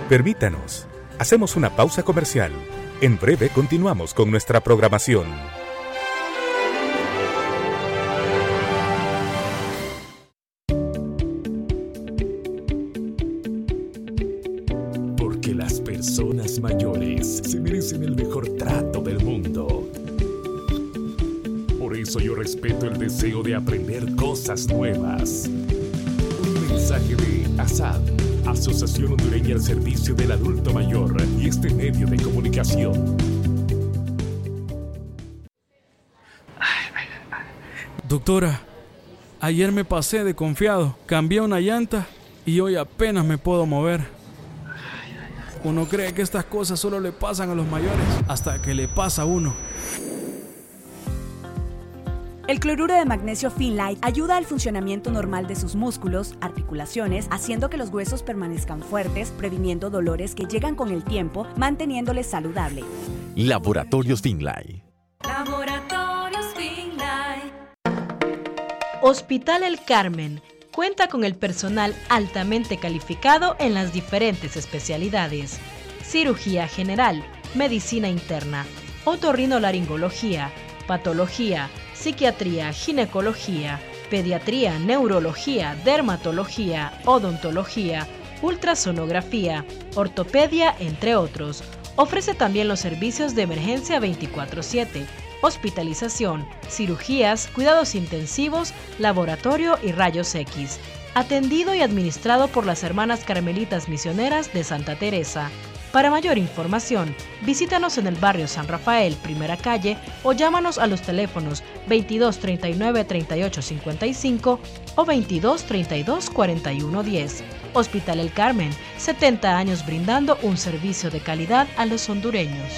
Permítanos, hacemos una pausa comercial. En breve continuamos con nuestra programación. Porque las personas mayores se merecen el mejor trato del mundo. Por eso yo respeto el deseo de aprender cosas nuevas. Un mensaje de ASAD, Asociación Hondureña al Servicio del Adulto Mayor, y este medio de comunicación. Doctora, ayer me pasé de confiado, cambié una llanta y hoy apenas me puedo mover. Uno cree que estas cosas solo le pasan a los mayores, hasta que le pasa a uno. El cloruro de magnesio Finlite ayuda al funcionamiento normal de sus músculos, articulaciones, haciendo que los huesos permanezcan fuertes, previniendo dolores que llegan con el tiempo, manteniéndoles saludable. Laboratorios Finlite. Laboratorios Finlite. Hospital El Carmen cuenta con el personal altamente calificado en las diferentes especialidades: cirugía general, medicina interna, otorrinolaringología, patología, psiquiatría, ginecología, pediatría, neurología, dermatología, odontología, ultrasonografía, ortopedia, entre otros. Ofrece también los servicios de emergencia 24/7, hospitalización, cirugías, cuidados intensivos, laboratorio y rayos X. Atendido y administrado por las Hermanas Carmelitas Misioneras de Santa Teresa. Para mayor información, visítanos en el barrio San Rafael, primera calle, o llámanos a los teléfonos 22 39 38 55 o 22 32 41 10. Hospital El Carmen, 70 años brindando un servicio de calidad a los hondureños.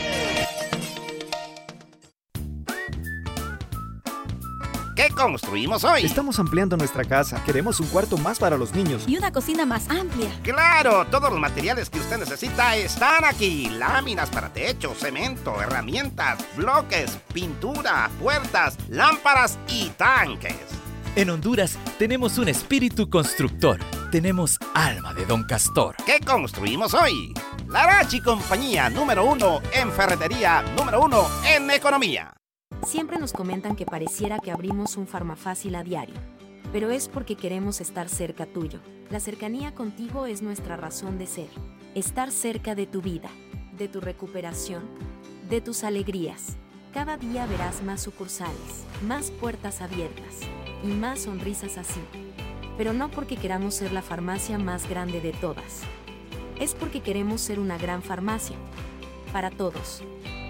¿Qué construimos hoy? Estamos ampliando nuestra casa. Queremos un cuarto más para los niños. Y una cocina más amplia. ¡Claro! Todos los materiales que usted necesita están aquí. Láminas para techo, cemento, herramientas, bloques, pintura, puertas, lámparas y tanques. En Honduras tenemos un espíritu constructor. Tenemos alma de Don Castor. ¿Qué construimos hoy? Larachi Compañía, número 1 en ferretería, número 1 en economía. Siempre nos comentan que pareciera que abrimos un Farmafácil a diario, pero es porque queremos estar cerca tuyo. La cercanía contigo es nuestra razón de ser. Estar cerca de tu vida, de tu recuperación, de tus alegrías. Cada día verás más sucursales, más puertas abiertas y más sonrisas así. Pero no porque queramos ser la farmacia más grande de todas. Es porque queremos ser una gran farmacia. Para todos.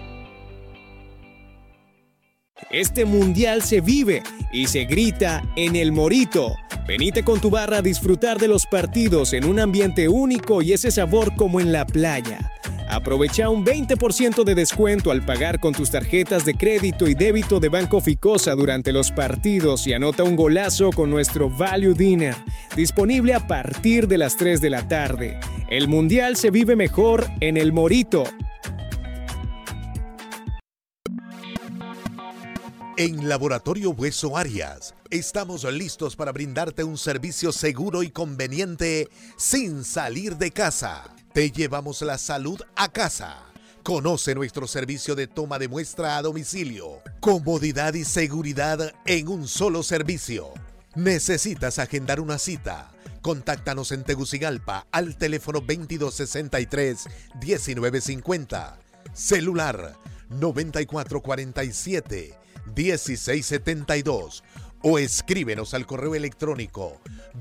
Este mundial se vive y se grita en El Morito. Venite con tu barra a disfrutar de los partidos en un ambiente único y ese sabor como en la playa. Aprovecha un 20% de descuento al pagar con tus tarjetas de crédito y débito de Banco Ficosa durante los partidos y anota un golazo con nuestro Value Dinner, disponible a partir de las 3 de la tarde. El mundial se vive mejor en El Morito. En Laboratorio Hueso Arias, estamos listos para brindarte un servicio seguro y conveniente sin salir de casa. Te llevamos la salud a casa. Conoce nuestro servicio de toma de muestra a domicilio. Comodidad y seguridad en un solo servicio. ¿Necesitas agendar una cita? Contáctanos en Tegucigalpa al teléfono 2263-1950. Celular 9447-1672 o escríbenos al correo electrónico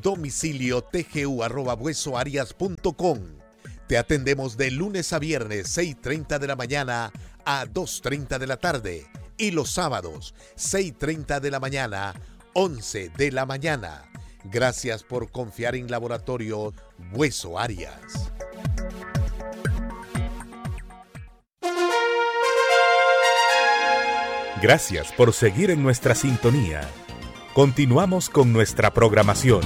domiciliotgu@huesoarias.com. Te atendemos de lunes a viernes 6:30 de la mañana a 2:30 de la tarde y los sábados 6:30 de la mañana, 11 de la mañana. Gracias por confiar en Laboratorio Hueso Arias. Gracias por seguir en nuestra sintonía. Continuamos con nuestra programación.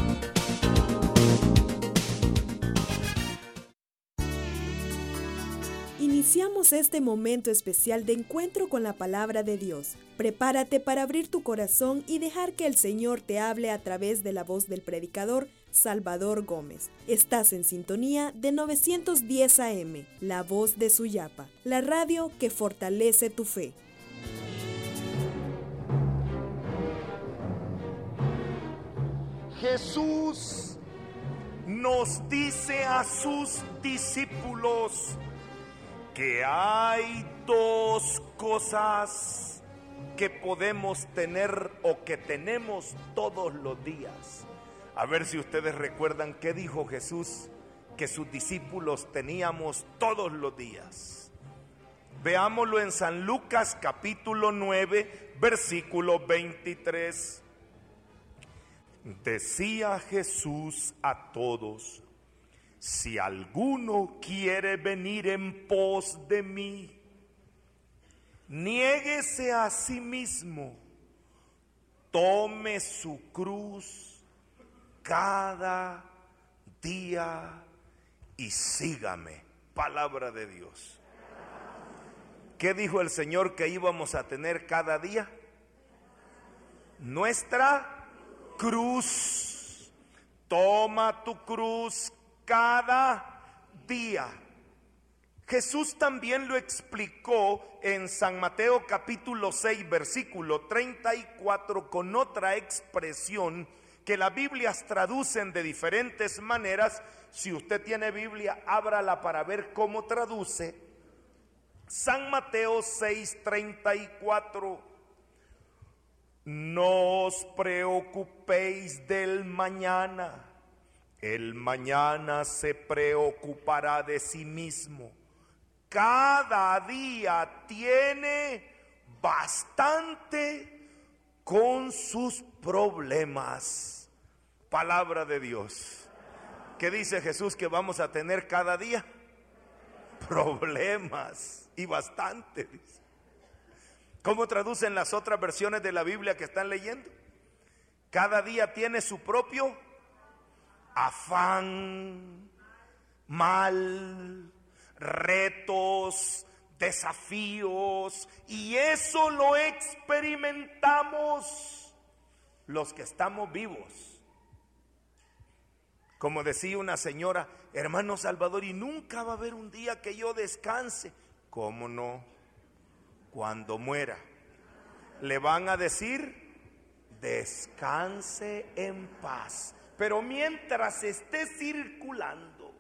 Iniciamos este momento especial de encuentro con la palabra de Dios. Prepárate para abrir tu corazón y dejar que el Señor te hable a través de la voz del predicador Salvador Gómez. Estás en sintonía de 910 AM, La Voz de Suyapa, la radio que fortalece tu fe. Jesús nos dice a sus discípulos que hay dos cosas que podemos tener o que tenemos todos los días. A ver si ustedes recuerdan qué dijo Jesús que sus discípulos teníamos todos los días. Veámoslo en San Lucas capítulo 9, versículo 23. Decía Jesús a todos: si alguno quiere venir en pos de mí, niéguese a sí mismo, tome su cruz cada día y sígame. Palabra de Dios. ¿Qué dijo el Señor que íbamos a tener cada día? Nuestra cruz. Toma tu cruz cada día. Jesús también lo explicó en San Mateo capítulo 6 versículo 34 con otra expresión que las Biblias traducen de diferentes maneras. Si usted tiene Biblia, ábrala para ver cómo traduce. San Mateo 6:34. No os preocupéis del mañana, el mañana se preocupará de sí mismo. Cada día tiene bastante con sus problemas. Palabra de Dios. ¿Qué dice Jesús que vamos a tener cada día? Problemas, y bastante, dice. ¿Cómo traducen las otras versiones de la Biblia que están leyendo? Cada día tiene su propio afán, mal, retos, desafíos, y eso lo experimentamos los que estamos vivos. Como decía una señora: hermano Salvador, y nunca va a haber un día que yo descanse. ¿Cómo no? Cuando muera, le van a decir: descanse en paz. Pero mientras esté circulando,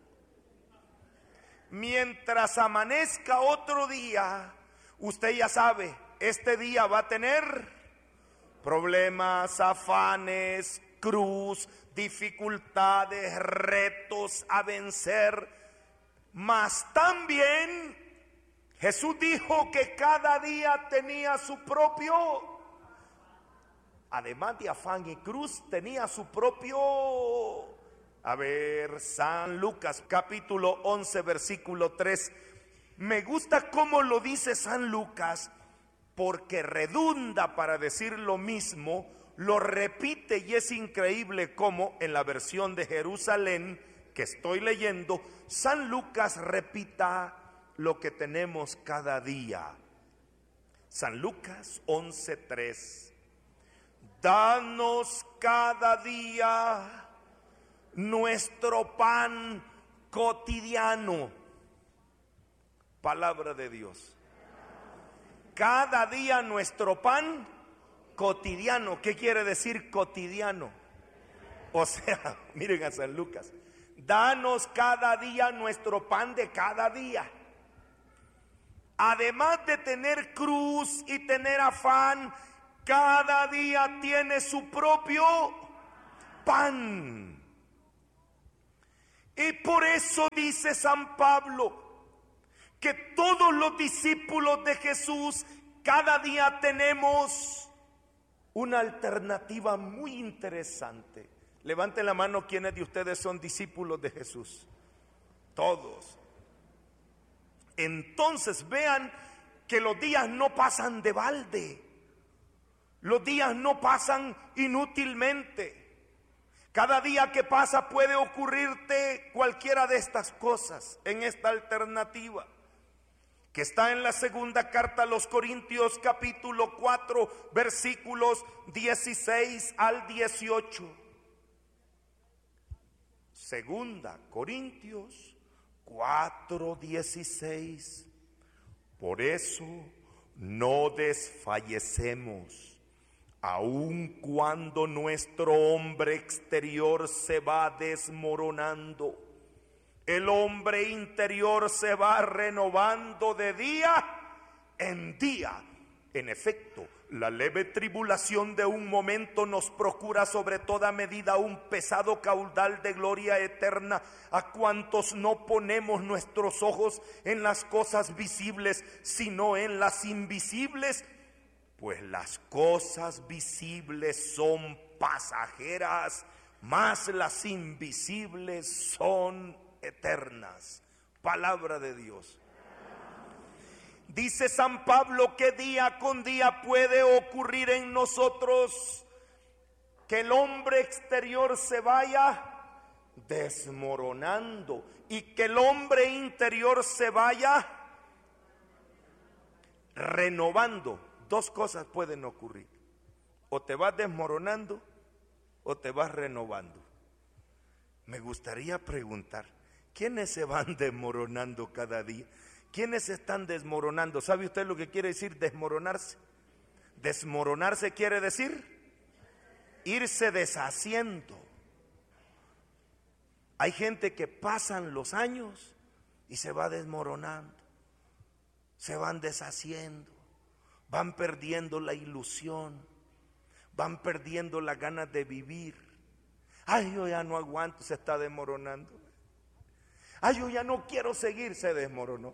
mientras amanezca otro día, usted ya sabe, este día va a tener problemas, afanes, cruz, dificultades, retos a vencer. Mas también Jesús dijo que cada día tenía su propio, además de afán y cruz, tenía su propio. A ver, San Lucas capítulo 11 versículo 3. Me gusta cómo lo dice San Lucas, porque redunda para decir lo mismo, lo repite, y es increíble cómo en la versión de Jerusalén que estoy leyendo, San Lucas repita lo que tenemos cada día. San Lucas 11:3. Danos cada día nuestro pan cotidiano. Palabra de Dios. Cada día nuestro pan cotidiano. ¿Qué quiere decir cotidiano? O sea, miren a San Lucas. Danos cada día nuestro pan de cada día. Además de tener cruz y tener afán, cada día tiene su propio pan. Y por eso dice San Pablo que todos los discípulos de Jesús cada día tenemos una alternativa muy interesante. Levanten la mano quienes de ustedes son discípulos de Jesús. Todos. Entonces vean que los días no pasan de balde. Los días no pasan inútilmente. Cada día que pasa puede ocurrirte cualquiera de estas cosas en esta alternativa que está en la segunda carta a los Corintios capítulo 4 versículos 16 al 18. Segunda Corintios 4:16. Por eso no desfallecemos, aun cuando nuestro hombre exterior se va desmoronando. El hombre interior se va renovando de día en día. En efecto, la leve tribulación de un momento nos procura sobre toda medida un pesado caudal de gloria eterna a cuantos no ponemos nuestros ojos en las cosas visibles, sino en las invisibles, pues las cosas visibles son pasajeras, mas las invisibles son eternas. Palabra de Dios. Dice San Pablo que día con día puede ocurrir en nosotros que el hombre exterior se vaya desmoronando y que el hombre interior se vaya renovando. Dos cosas pueden ocurrir: o te vas desmoronando o te vas renovando. Me gustaría preguntar, ¿quiénes se van desmoronando cada día? ¿Quiénes se están desmoronando? ¿Sabe usted lo que quiere decir desmoronarse? Desmoronarse quiere decir irse deshaciendo. Hay gente que pasan los años y se va desmoronando, se van deshaciendo, van perdiendo la ilusión, van perdiendo las ganas de vivir. Ay, yo ya no aguanto, se está desmoronando. Ay, yo ya no quiero seguir, se desmoronó.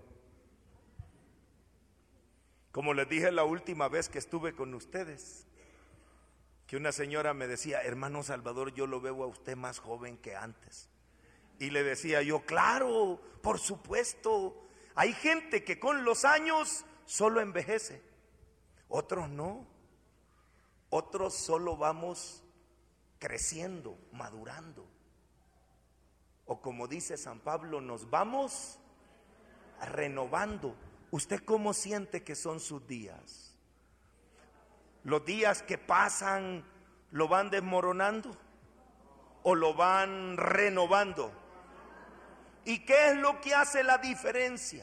Como les dije la última vez que estuve con ustedes, que una señora me decía: hermano Salvador, yo lo veo a usted más joven que antes. Y le decía yo: claro, por supuesto. Hay gente que con los años solo envejece, otros no. Otros solo vamos creciendo, madurando. O como dice San Pablo, nos vamos renovando. ¿Usted cómo siente que son sus días? ¿Los días que pasan lo van desmoronando o lo van renovando? ¿Y qué es lo que hace la diferencia?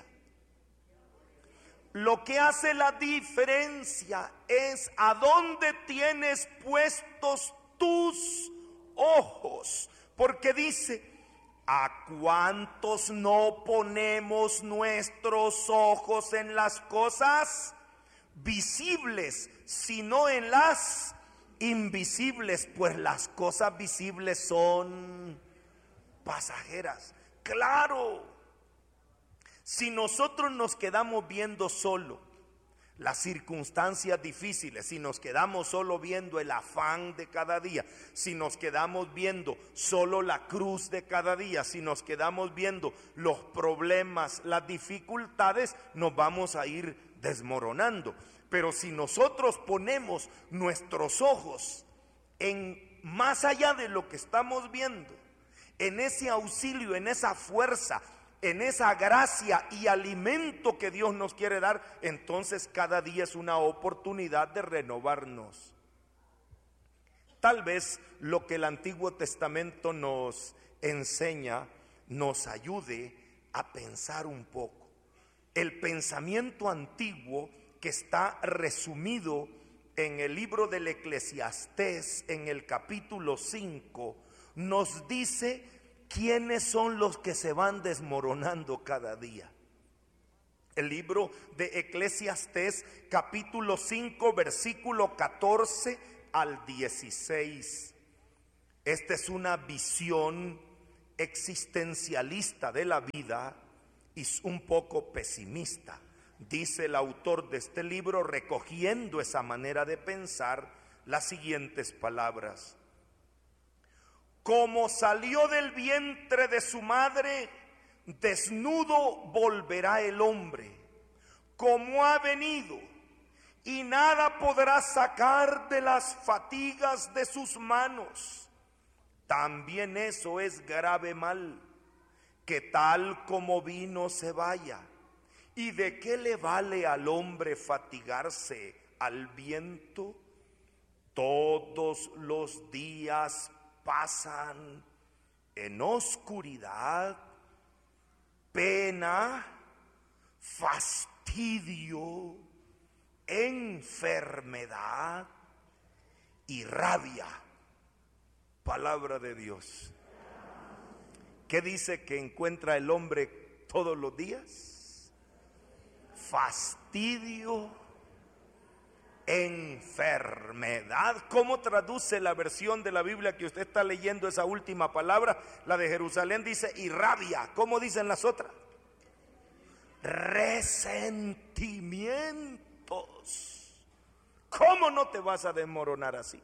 Lo que hace la diferencia es a dónde tienes puestos tus ojos. Porque dice: ¿a cuántos no ponemos nuestros ojos en las cosas visibles, sino en las invisibles? Pues las cosas visibles son pasajeras. Claro, si nosotros nos quedamos viendo solo las circunstancias difíciles, si nos quedamos solo viendo el afán de cada día, si nos quedamos viendo solo la cruz de cada día, si nos quedamos viendo los problemas, las dificultades, nos vamos a ir desmoronando. Pero si nosotros ponemos nuestros ojos en más allá de lo que estamos viendo, en ese auxilio, en esa fuerza, en esa gracia y alimento que Dios nos quiere dar, entonces cada día es una oportunidad de renovarnos. Tal vez lo que el Antiguo Testamento nos enseña nos ayude a pensar un poco. El pensamiento antiguo que está resumido en el libro del Eclesiastés, en el capítulo 5, nos dice ¿quiénes son los que se van desmoronando cada día? El libro de Eclesiastés, capítulo 5, versículo 14 al 16. Esta es una visión existencialista de la vida y un poco pesimista. Dice el autor de este libro, recogiendo esa manera de pensar, las siguientes palabras: como salió del vientre de su madre, desnudo volverá el hombre, como ha venido, y nada podrá sacar de las fatigas de sus manos. También eso es grave mal, que tal como vino se vaya. ¿Y de qué le vale al hombre fatigarse al viento? Todos los días pasan en oscuridad, pena, fastidio, enfermedad y rabia. Palabra de Dios. ¿Qué dice que encuentra el hombre todos los días? Fastidio, enfermedad. ¿Cómo traduce la versión de la Biblia que usted está leyendo esa última palabra? La de Jerusalén dice y rabia. ¿Cómo dicen las otras? Resentimientos. ¿Cómo no te vas a desmoronar así?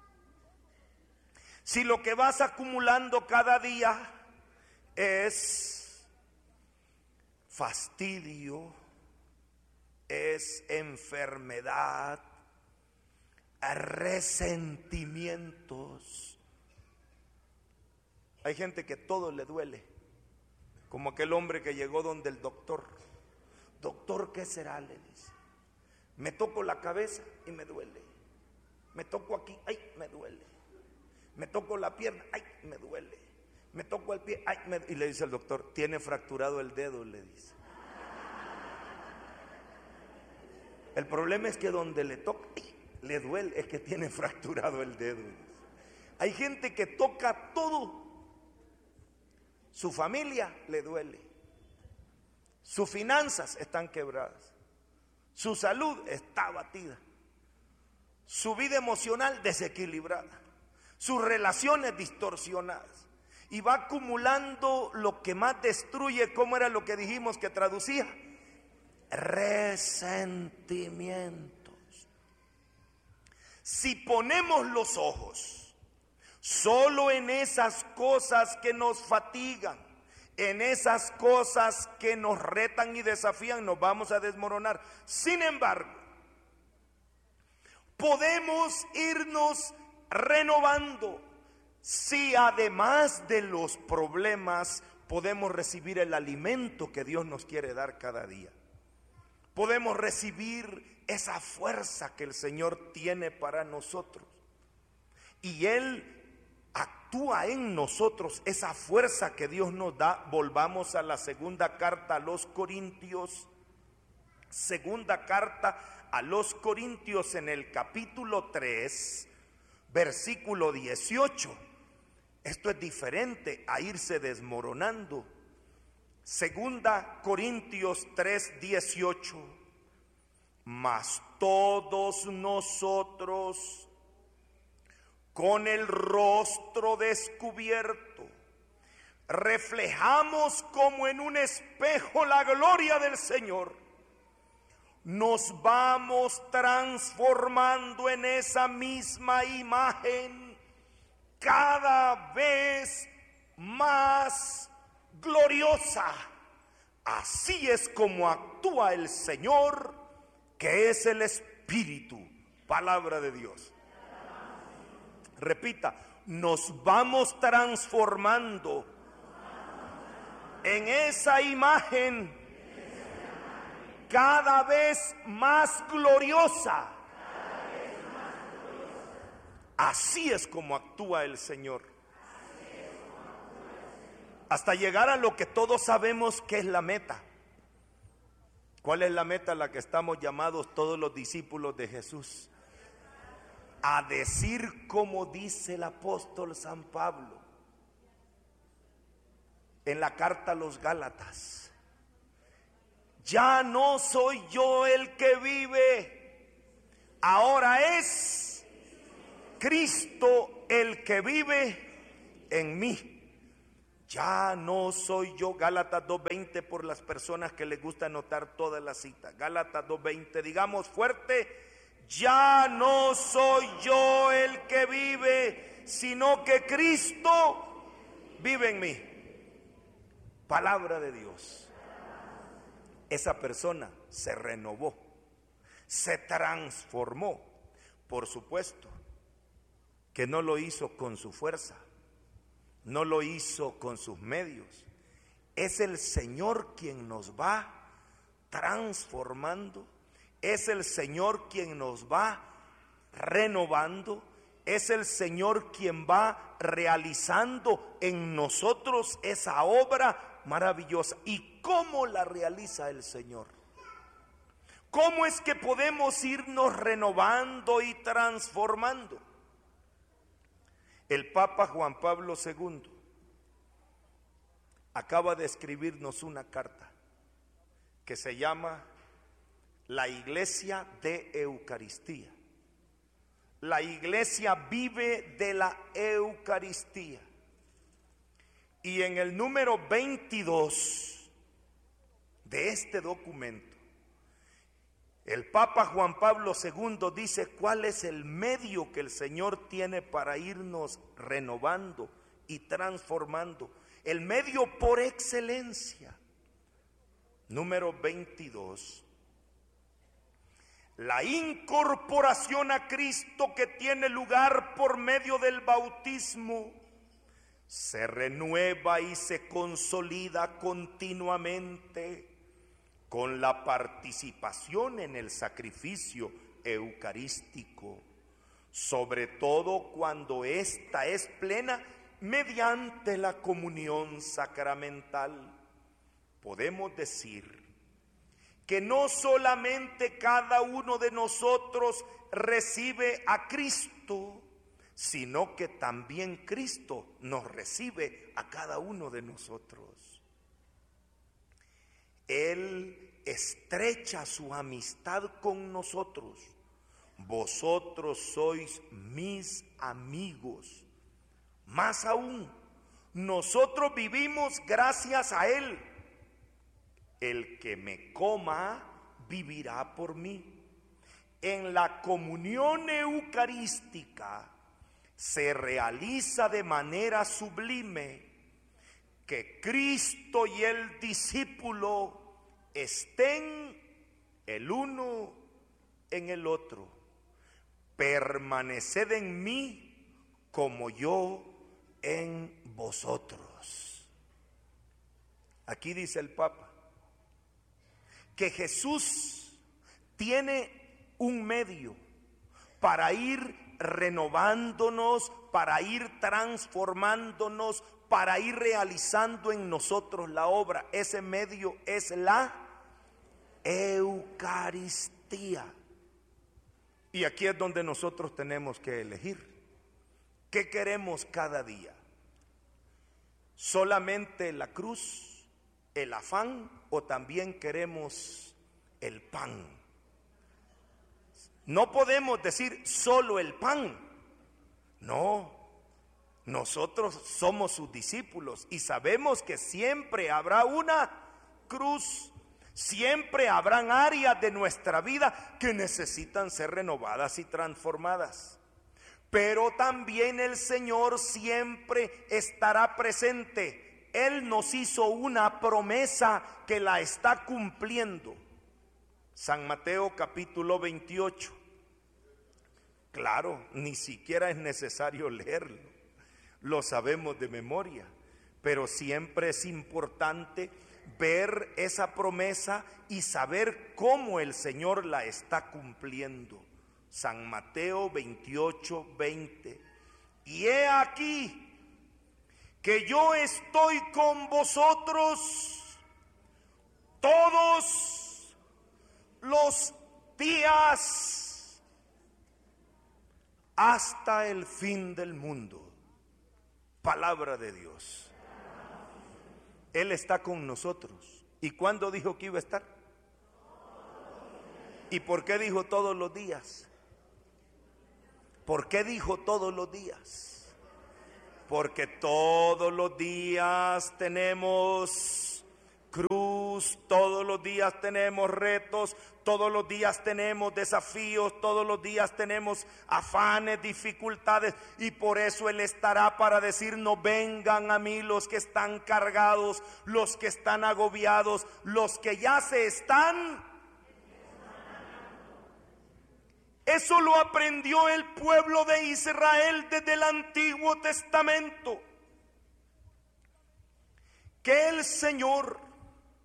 Si lo que vas acumulando cada día es fastidio, es enfermedad, resentimientos. Hay gente que todo le duele, como aquel hombre que llegó donde el doctor. Doctor, ¿qué será? Le dice. Me toco la cabeza y me duele. Me toco aquí, ay, me duele. Me toco la pierna, ay, me duele. Me toco el pie, ay, y le dice el doctor, tiene fracturado el dedo, le dice. El problema es que donde le toca, ay, le duele, es que tiene fracturado el dedo. Hay gente que toca todo. Su familia le duele. Sus finanzas están quebradas. Su salud está abatida. Su vida emocional desequilibrada. Sus relaciones distorsionadas. Y va acumulando lo que más destruye. ¿Cómo era lo que dijimos que traducía? Resentimientos. Si ponemos los ojos solo en esas cosas que nos fatigan, en esas cosas que nos retan y desafían, nos vamos a desmoronar. Sin embargo, podemos irnos renovando si además de los problemas podemos recibir el alimento que Dios nos quiere dar cada día. Podemos recibir esa fuerza que el Señor tiene para nosotros. Y Él actúa en nosotros esa fuerza que Dios nos da. Volvamos a la segunda carta a los Corintios. Segunda carta a los Corintios en el capítulo 3, versículo 18. Esto es diferente a irse desmoronando. Segunda Corintios 3, 18. Mas todos nosotros, con el rostro descubierto, reflejamos como en un espejo la gloria del Señor. Nos vamos transformando en esa misma imagen cada vez más gloriosa. Así es como actúa el Señor, que es el Espíritu. Palabra de Dios. Repita, nos vamos transformando en esa imagen cada vez más gloriosa. Así es como actúa el Señor. Hasta llegar a lo que todos sabemos que es la meta. ¿Cuál es la meta a la que estamos llamados todos los discípulos de Jesús? A decir como dice el apóstol San Pablo en la carta a los Gálatas: ya no soy yo el que vive, ahora es Cristo el que vive en mí. Ya no soy yo. Gálatas 2:20, por las personas que les gusta anotar toda la cita. Gálatas 2:20, digamos fuerte: ya no soy yo el que vive, sino que Cristo vive en mí. Palabra de Dios. Esa persona se renovó, se transformó. Por supuesto que no lo hizo con su fuerza, no lo hizo con sus medios. Es el Señor quien nos va transformando. Es el Señor quien nos va renovando. es el Señor quien va realizando en nosotros esa obra maravillosa. ¿Y cómo la realiza el Señor? ¿Cómo es que podemos irnos renovando y transformando? El Papa Juan Pablo II acaba de escribirnos una carta que se llama La Iglesia de Eucaristía. La Iglesia vive de la Eucaristía. Y en el número 22 de este documento, el Papa Juan Pablo II dice cuál es el medio que el Señor tiene para irnos renovando y transformando. El medio por excelencia. Número 22. La incorporación a Cristo que tiene lugar por medio del bautismo se renueva y se consolida continuamente con la participación en el sacrificio eucarístico, sobre todo cuando ésta es plena mediante la comunión sacramental. Podemos decir que no solamente cada uno de nosotros recibe a Cristo, sino que también Cristo nos recibe a cada uno de nosotros. Él estrecha su amistad con nosotros. Vosotros sois mis amigos. Más aún, nosotros vivimos gracias a Él. El que me coma vivirá por mí. En la comunión eucarística se realiza de manera sublime que Cristo y el discípulo estén el uno en el otro. Permaneced en mí como yo en vosotros. Aquí dice el Papa que Jesús tiene un medio para ir renovándonos, para ir transformándonos, para ir realizando en nosotros la obra. Ese medio es la Eucaristía. Y aquí es donde nosotros tenemos que elegir. ¿Qué queremos cada día? ¿Solamente la cruz, el afán, o también queremos el pan? No podemos decir solo el pan. No, nosotros somos sus discípulos y sabemos que siempre habrá una cruz, siempre habrán áreas de nuestra vida que necesitan ser renovadas y transformadas. Pero también el Señor siempre estará presente. Él nos hizo una promesa que la está cumpliendo. San Mateo capítulo 28. Claro, ni siquiera es necesario leerlo, lo sabemos de memoria, pero siempre es importante ver esa promesa y saber cómo el Señor la está cumpliendo. San Mateo 28, 20. Y he aquí que yo estoy con vosotros todos los días hasta el fin del mundo. Palabra de Dios. Él está con nosotros. ¿Y cuándo dijo que iba a estar? ¿Y por qué dijo todos los días? ¿Por qué dijo todos los días? Porque todos los días tenemos cruz, todos los días tenemos retos, todos los días tenemos desafíos, todos los días tenemos afanes, dificultades, y por eso Él estará para decirnos: vengan a mí los que están cargados, los que están agobiados, los que ya se están. Eso lo aprendió el pueblo de Israel desde el Antiguo Testamento, que el Señor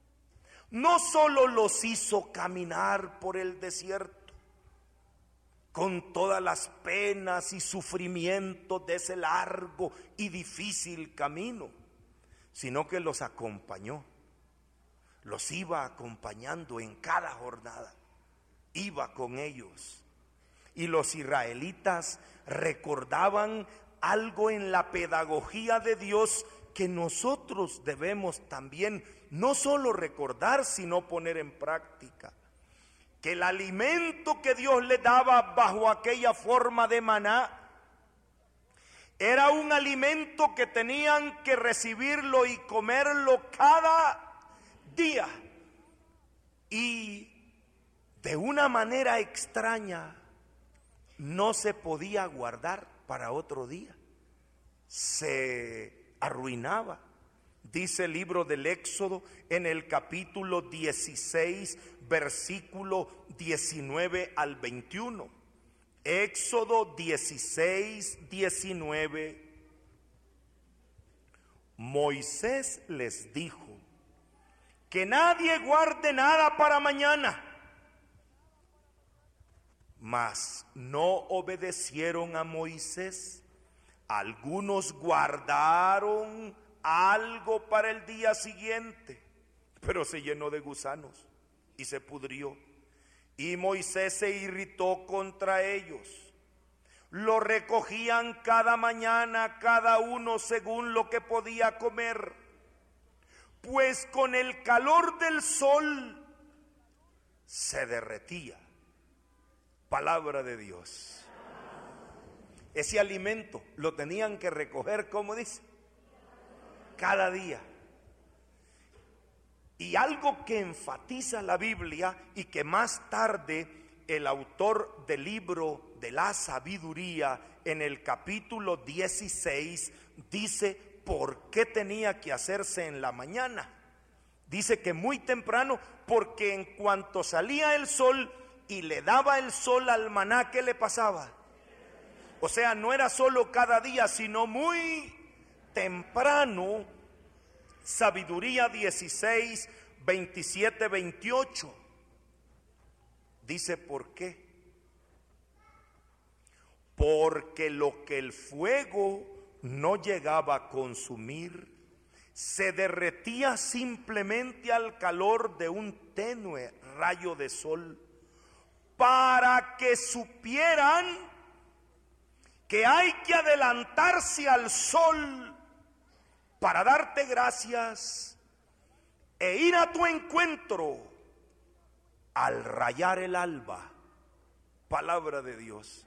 no solo los hizo caminar por el desierto, con todas las penas y sufrimientos de ese largo y difícil camino, sino que los acompañó, los iba acompañando en cada jornada, iba con ellos. Y los israelitas recordaban algo en la pedagogía de Dios que nosotros debemos también no solo recordar, sino poner en práctica. Que el alimento que Dios le daba bajo aquella forma de maná era un alimento que tenían que recibirlo y comerlo cada día. Y de una manera extraña no se podía guardar para otro día. Se arruinaba. Dice el libro del Éxodo en el capítulo 16, versículo 19 al 21. Éxodo 16, 19. Moisés les dijo: que nadie guarde nada para mañana. Mas no obedecieron a Moisés. Algunos guardaron algo para el día siguiente, pero se llenó de gusanos y se pudrió. Y Moisés se irritó contra ellos. Lo recogían cada mañana, cada uno según lo que podía comer, pues con el calor del sol se derretía. Palabra de Dios. Ese alimento lo tenían que recoger, como dice, cada día. Y algo que enfatiza la Biblia y que más tarde el autor del libro de la sabiduría en el capítulo 16 dice por qué tenía que hacerse en la mañana. Dice que muy temprano, porque en cuanto salía el sol y le daba el sol al maná, ¿qué le pasaba? O sea, no era solo cada día, sino muy temprano. Sabiduría 16, 27, 28. Dice, ¿por qué? Porque lo que el fuego no llegaba a consumir, se derretía simplemente al calor de un tenue rayo de sol, para que supieran que hay que adelantarse al sol para darte gracias e ir a tu encuentro al rayar el alba. Palabra de Dios.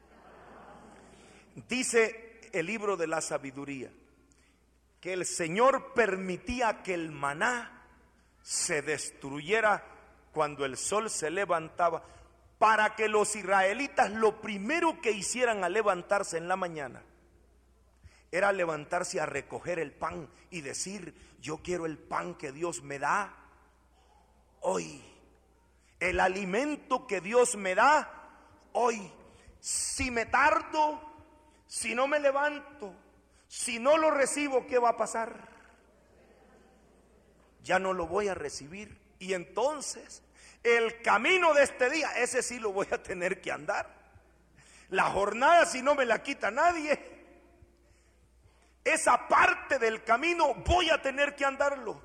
Dice el libro de la sabiduría que el Señor permitía que el maná se destruyera cuando el sol se levantaba, para que los israelitas lo primero que hicieran al levantarse en la mañana era levantarse a recoger el pan y decir: yo quiero el pan que Dios me da hoy, el alimento que Dios me da hoy. Si me tardo, si no me levanto, si no lo recibo, ¿qué va a pasar? Ya no lo voy a recibir. Y entonces el camino de este día, ese sí lo voy a tener que andar. La jornada, si no me la quita nadie, esa parte del camino voy a tener que andarlo.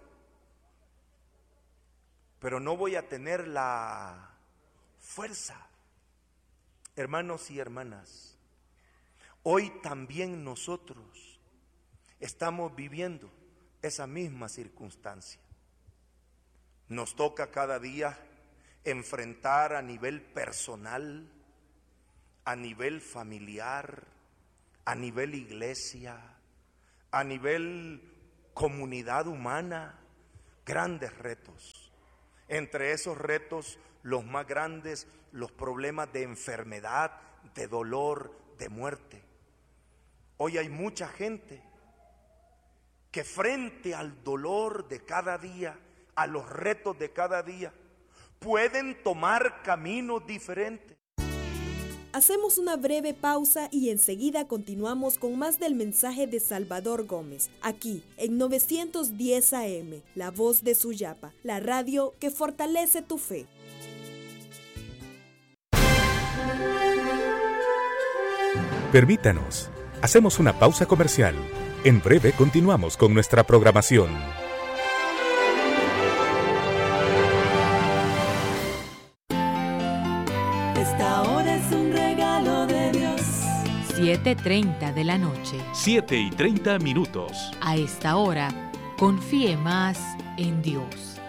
Pero no voy a tener la fuerza. Hermanos y hermanas, hoy también nosotros estamos viviendo esa misma circunstancia. Nos toca cada día enfrentar a nivel personal, a nivel familiar, a nivel iglesia, a nivel comunidad humana, grandes retos. Entre esos retos, los más grandes, los problemas de enfermedad, de dolor, de muerte. Hoy hay mucha gente que frente al dolor de cada día, a los retos de cada día, pueden tomar caminos diferentes. Hacemos una breve pausa y enseguida continuamos con más del mensaje de Salvador Gómez, aquí en 910 AM, La Voz de Suyapa, la radio que fortalece tu fe. Permítanos. Hacemos una pausa comercial. En breve continuamos con nuestra programación. Esta hora es un regalo de Dios. 7:30 de la noche. 7:30. A esta hora, confíe más en Dios.